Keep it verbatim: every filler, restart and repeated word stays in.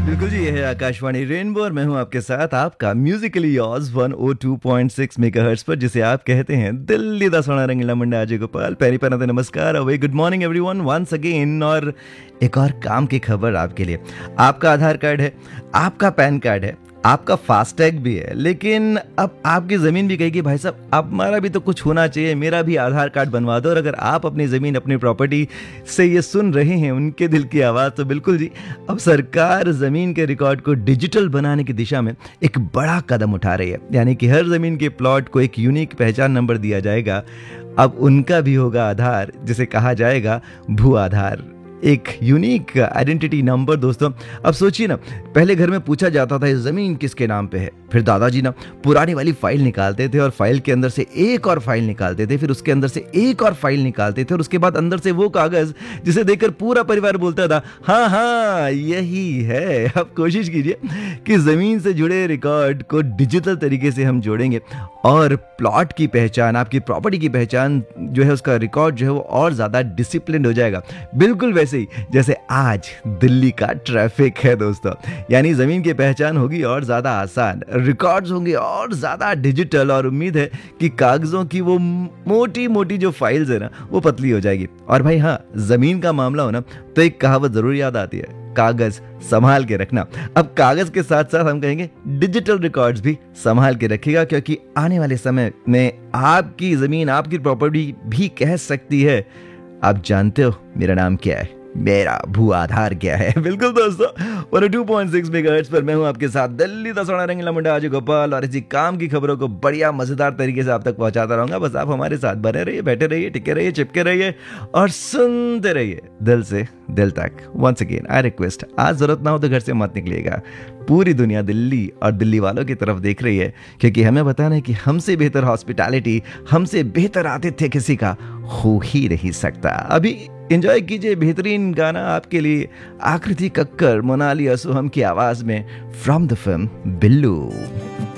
बिल्कुल जी, ये है आकाशवाणी रेनबो और मैं हूं आपके साथ आपका Musically yours one O two point six megahertz पर, जिसे आप कहते हैं दिल्ली दा सोना रंगीला मुंडा अजय गोपाल। पैरी पैना नमस्कार, away good morning everyone once again. और एक और काम की खबर आपके लिए। आपका आधार कार्ड है, आपका पैन कार्ड है, आपका फास्टैग भी है, लेकिन अब आपकी ज़मीन भी कहेगी भाई साहब अब हमारा भी तो कुछ होना चाहिए, मेरा भी आधार कार्ड बनवा दो। और अगर आप अपनी ज़मीन अपनी प्रॉपर्टी से ये सुन रहे हैं उनके दिल की आवाज़, तो बिल्कुल जी, अब सरकार ज़मीन के रिकॉर्ड को डिजिटल बनाने की दिशा में एक बड़ा कदम उठा रही है। यानी कि हर ज़मीन के प्लॉट को एक यूनिक पहचान नंबर दिया जाएगा। अब उनका भी होगा आधार, जिसे कहा जाएगा भू आधार, एक यूनिक आइडेंटिटी नंबर। दोस्तों अब सोचिए ना, पहले घर में पूछा जाता था ज़मीन किसके नाम पे है, फिर दादाजी ना पुरानी वाली फाइल निकालते थे और फाइल के अंदर से एक और फाइल निकालते थे, फिर उसके अंदर से एक और फाइल निकालते थे और उसके बाद अंदर से वो कागज़ जिसे देखकर पूरा परिवार बोलता था हाँ हाँ यही है। अब कोशिश कीजिए कि ज़मीन से जुड़े रिकॉर्ड को डिजिटल तरीके से हम जोड़ेंगे और प्लॉट की पहचान, आपकी प्रॉपर्टी की पहचान जो है, उसका रिकॉर्ड जो है वो और ज़्यादा डिसिप्लिन हो जाएगा। बिल्कुल वैसे ही जैसे आज दिल्ली का ट्रैफिक है दोस्तों। यानी ज़मीन की पहचान होगी और ज़्यादा आसान, रिकॉर्ड्स होंगे और ज़्यादा डिजिटल, और उम्मीद है कि कागज़ों की वो मोटी मोटी जो फाइल्स है ना वो पतली हो जाएगी। और भाई हाँ, ज़मीन का मामला हो ना तो एक कहावत ज़रूर याद आती है, कागज़ संभाल के रखना। अब कागज़ के साथ साथ हम कहेंगे डिजिटल रिकॉर्ड्स भी संभाल के रखिएगा, क्योंकि आने वाले समय में आपकी ज़मीन, आपकी प्रॉपर्टी भी कह सकती है आप जानते हो मेरा नाम क्या है, मेरा भू आधार क्या है। बिल्कुल दोस्तों, one O two point six megahertz पर मैं हूं आपके साथ दिल्ली दा सोना रंगीला मुंडा अजय गोपाल, और इसी काम की खबरों को बढ़िया मजेदार तरीके से आप तक पहुंचाता रहूंगा। बस आप हमारे साथ बने रहिए, बैठे रहिए, टिके रहिए, चिपके रहिए और सुनते रहिए दिल से दिल तक। वंस अगेन आई रिक्वेस्ट, आज जरूरत ना हो तो घर से मत निकलिएगा। पूरी दुनिया दिल्ली और दिल्ली वालों की तरफ देख रही है, क्योंकि हमें बताना है कि हमसे बेहतर हॉस्पिटैलिटी, हमसे बेहतर आतिथ्य किसी का हो ही नहीं सकता। अभी एंजॉय कीजिए बेहतरीन गाना आपके लिए, आकृति कक्कर, मोनाली असोहम की आवाज में, फ्रॉम द फिल्म बिल्लू।